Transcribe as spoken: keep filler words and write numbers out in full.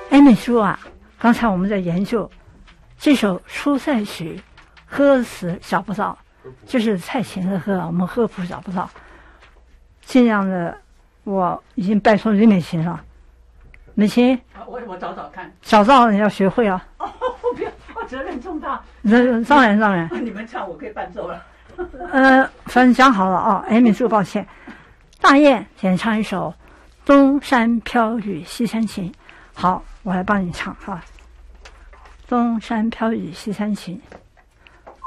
艾美叔啊，刚才我们在研究这首出塞曲，歌词找不到，就是蔡琴的歌，我们歌谱找不到。尽量的，我已经拜托李美琴了。美琴， 我我找找看， 找到你要学会啊。 哦，不要，我责任重大。 当然当然。 你们唱我可以伴奏了。 呃，反正讲好了啊，艾美叔，抱歉。大雁演唱一首《东山飘雨西山晴》。好，我来帮你唱哈，《东山飘雨西山晴》。